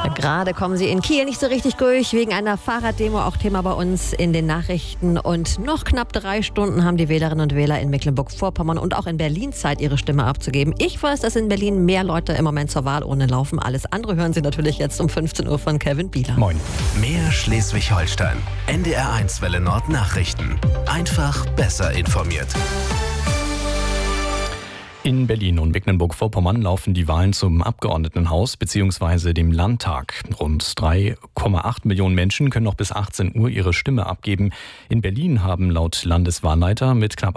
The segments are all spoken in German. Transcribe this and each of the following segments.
Gerade kommen sie in Kiel nicht so richtig durch, wegen einer Fahrraddemo, auch Thema bei uns in den Nachrichten. Und noch knapp 3 Stunden haben die Wählerinnen und Wähler in Mecklenburg-Vorpommern und auch in Berlin Zeit, ihre Stimme abzugeben. Ich weiß, dass in Berlin mehr Leute im Moment zur Wahlurne laufen. Alles andere hören Sie natürlich jetzt um 15 Uhr von Kevin Bieler. Moin. Mehr Schleswig-Holstein. NDR1 Welle Nord Nachrichten. Einfach besser informiert. In Berlin und Mecklenburg-Vorpommern laufen die Wahlen zum Abgeordnetenhaus bzw. dem Landtag. Rund 3,8 Millionen Menschen können noch bis 18 Uhr ihre Stimme abgeben. In Berlin haben laut Landeswahlleiter mit knapp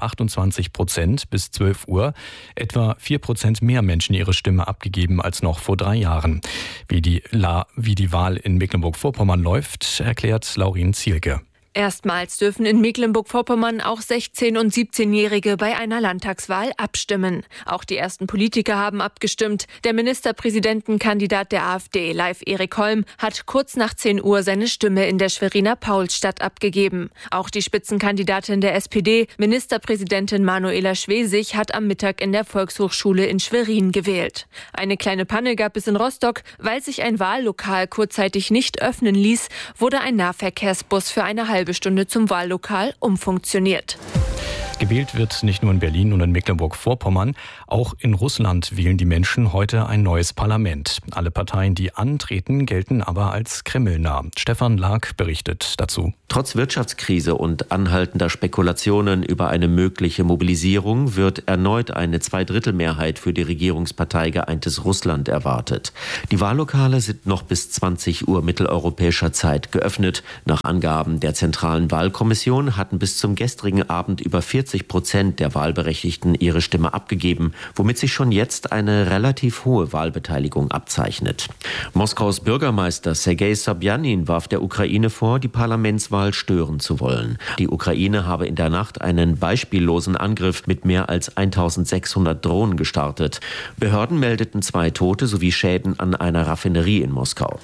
28% bis 12 Uhr etwa 4% mehr Menschen ihre Stimme abgegeben als noch vor 3 Jahren. Wie die Wahl in Mecklenburg-Vorpommern läuft, erklärt Laurin Zielke. Erstmals dürfen in Mecklenburg-Vorpommern auch 16- und 17-Jährige bei einer Landtagswahl abstimmen. Auch die ersten Politiker haben abgestimmt. Der Ministerpräsidentenkandidat der AfD, Leif Erik Holm, hat kurz nach 10 Uhr seine Stimme in der Schweriner Paulsstadt abgegeben. Auch die Spitzenkandidatin der SPD, Ministerpräsidentin Manuela Schwesig, hat am Mittag in der Volkshochschule in Schwerin gewählt. Eine kleine Panne gab es in Rostock. Weil sich ein Wahllokal kurzzeitig nicht öffnen ließ, wurde ein Nahverkehrsbus für eine halbe Stunde zum Wahllokal umfunktioniert. Gewählt wird nicht nur in Berlin und in Mecklenburg-Vorpommern, auch in Russland wählen die Menschen heute ein neues Parlament. Alle Parteien, die antreten, gelten aber als kremlnah. Stefan Lag berichtet dazu. Trotz Wirtschaftskrise und anhaltender Spekulationen über eine mögliche Mobilisierung wird erneut eine Zweidrittelmehrheit für die Regierungspartei Geeintes Russland erwartet. Die Wahllokale sind noch bis 20 Uhr mitteleuropäischer Zeit geöffnet. Nach Angaben der Zentralen Wahlkommission hatten bis zum gestrigen Abend über 40% der Wahlberechtigten ihre Stimme abgegeben, womit sich schon jetzt eine relativ hohe Wahlbeteiligung abzeichnet. Moskaus Bürgermeister Sergei Sobjanin warf der Ukraine vor, die Parlamentswahl stören zu wollen. Die Ukraine habe in der Nacht einen beispiellosen Angriff mit mehr als 1600 Drohnen gestartet. Behörden meldeten 2 Tote sowie Schäden an einer Raffinerie in Moskau.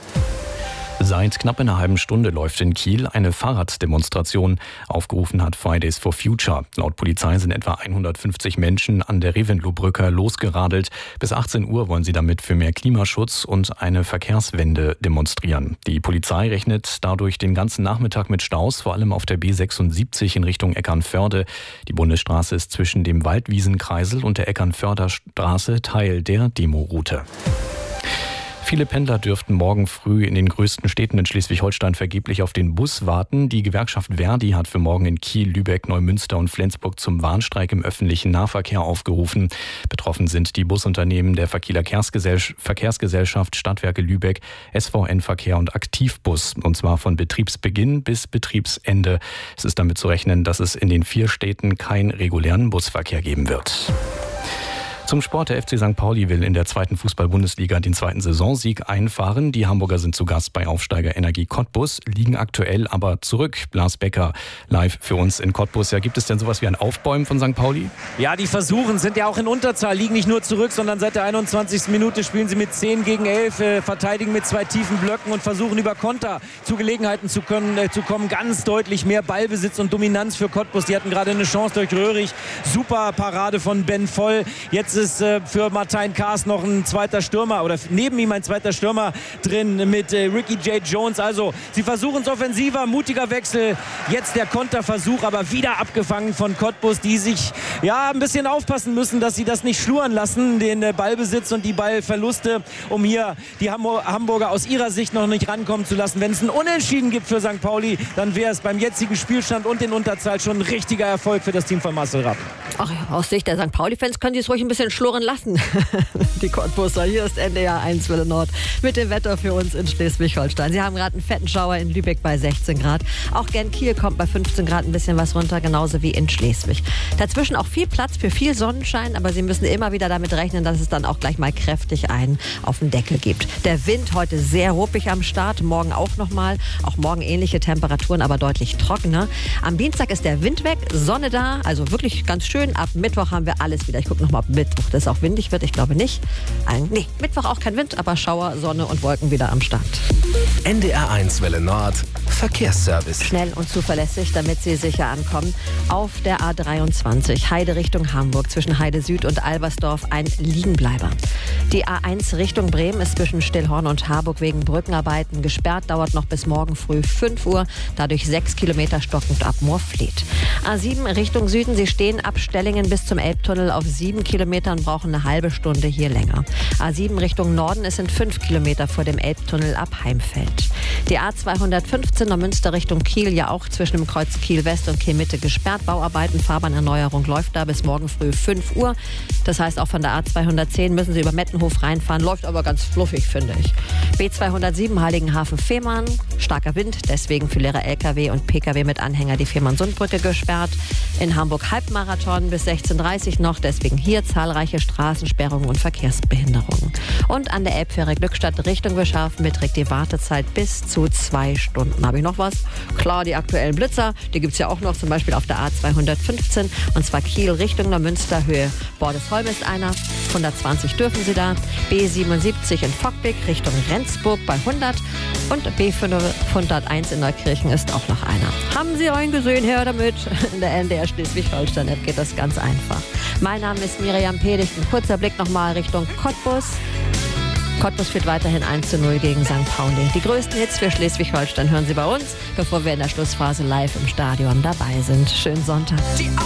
Seit knapp einer halben Stunde läuft in Kiel eine Fahrraddemonstration. Aufgerufen hat Fridays for Future. Laut Polizei sind etwa 150 Menschen an der Reventlow-Brücke losgeradelt. Bis 18 Uhr wollen sie damit für mehr Klimaschutz und eine Verkehrswende demonstrieren. Die Polizei rechnet dadurch den ganzen Nachmittag mit Staus, vor allem auf der B76 in Richtung Eckernförde. Die Bundesstraße ist zwischen dem Waldwiesenkreisel und der Eckernförder-Straße Teil der Demoroute. Viele Pendler dürften morgen früh in den größten Städten in Schleswig-Holstein vergeblich auf den Bus warten. Die Gewerkschaft Verdi hat für morgen in Kiel, Lübeck, Neumünster und Flensburg zum Warnstreik im öffentlichen Nahverkehr aufgerufen. Betroffen sind die Busunternehmen der Verkehrsgesellschaft Stadtwerke Lübeck, SVN Verkehr und Aktivbus. Und zwar von Betriebsbeginn bis Betriebsende. Es ist damit zu rechnen, dass es in den 4 Städten keinen regulären Busverkehr geben wird. Zum Sport. Der FC St. Pauli will in der 2. Fußball-Bundesliga den 2. Saisonsieg einfahren. Die Hamburger sind zu Gast bei Aufsteiger Energie Cottbus, liegen aktuell aber zurück. Blas Becker live für uns in Cottbus. Ja, gibt es denn sowas wie ein Aufbäumen von St. Pauli? Ja, die versuchen, sind ja auch in Unterzahl, liegen nicht nur zurück, sondern seit der 21. Minute spielen sie mit 10 gegen 11, verteidigen mit 2 tiefen Blöcken und versuchen über Konter zu Gelegenheiten zu kommen. Ganz deutlich mehr Ballbesitz und Dominanz für Cottbus. Die hatten gerade eine Chance durch Röhrig. Super Parade von Ben Voll. Jetzt ist für Martijn Kaas noch ein zweiter Stürmer oder neben ihm ein zweiter Stürmer drin mit Ricky J. Jones. Also sie versuchen es offensiver, mutiger Wechsel. Jetzt der Konterversuch, aber wieder abgefangen von Cottbus, die sich ja ein bisschen aufpassen müssen, dass sie das nicht schluren lassen, den Ballbesitz und die Ballverluste, um hier die Hamburger aus ihrer Sicht noch nicht rankommen zu lassen. Wenn es ein Unentschieden gibt für St. Pauli, dann wäre es beim jetzigen Spielstand und in Unterzahl schon ein richtiger Erfolg für das Team von Marcel Rapp. Ach ja, aus Sicht der St. Pauli-Fans können die es ruhig ein bisschen schlurren lassen. Die Cottbuser, hier ist NDR1 Welle Nord mit dem Wetter für uns in Schleswig-Holstein. Sie haben gerade einen fetten Schauer in Lübeck bei 16 Grad. Auch Gent-Kiel kommt bei 15 Grad ein bisschen was runter, genauso wie in Schleswig. Dazwischen auch viel Platz für viel Sonnenschein, aber Sie müssen immer wieder damit rechnen, dass es dann auch gleich mal kräftig einen auf den Deckel gibt. Der Wind heute sehr ruppig am Start, morgen auch nochmal. Auch morgen ähnliche Temperaturen, aber deutlich trockener. Am Dienstag ist der Wind weg, Sonne da, also wirklich ganz schön. Ab Mittwoch haben wir alles wieder. Ich gucke nochmal, ob Mittwoch das auch windig wird. Ich glaube nicht. Nee, Mittwoch auch kein Wind, aber Schauer, Sonne und Wolken wieder am Start. NDR1 Welle Nord Verkehrsservice. Schnell und zuverlässig, damit Sie sicher ankommen. Auf der A23 Heide Richtung Hamburg zwischen Heide Süd und Albersdorf ein Liegenbleiber. Die A1 Richtung Bremen ist zwischen Stillhorn und Harburg wegen Brückenarbeiten gesperrt, dauert noch bis morgen früh 5 Uhr, dadurch 6 Kilometer stockend ab Moorfleet. A7 Richtung Süden, Sie stehen ab Stellingen bis zum Elbtunnel auf 7 Kilometern, brauchen eine halbe Stunde hier länger. A7 Richtung Norden, es sind 5 Kilometer vor dem Elbtunnel ab Heimfeld. Die A215 Neumünster Richtung Kiel, ja auch zwischen dem Kreuz Kiel West und Kiel Mitte gesperrt. Bauarbeiten, Fahrbahnerneuerung läuft da bis morgen früh 5 Uhr. Das heißt, auch von der A210 müssen Sie über Mettenhof reinfahren. Läuft aber ganz fluffig, finde ich. B207 Heiligenhafen-Fehmarn. Starker Wind, deswegen für leere LKW und PKW mit Anhänger die Fehmarn-Sundbrücke gesperrt. In Hamburg Halbmarathon bis 16:30 noch, deswegen hier zahlreiche Straßensperrungen und Verkehrsbehinderungen. Und an der Elbfähre Glückstadt Richtung Bischofsheim beträgt die Wartezeit bis zu 2 Stunden. Habe ich noch was? Klar, die aktuellen Blitzer, die gibt es ja auch noch, zum Beispiel auf der A215, und zwar Kiel Richtung Neumünster, Höhe Bordesholm ist einer, 120 dürfen Sie da, B77 in Fockbeck Richtung Rendsburg bei 100 und B501 in Neukirchen ist auch noch einer. Haben Sie reingesehen, her damit? In der NDR Schleswig-Holstein-App geht das ganz einfach. Mein Name ist Miriam Pedig, ein kurzer Blick nochmal Richtung Cottbus. Cottbus führt weiterhin 1:0 gegen St. Pauli. Die größten Hits für Schleswig-Holstein hören Sie bei uns, bevor wir in der Schlussphase live im Stadion dabei sind. Schönen Sonntag.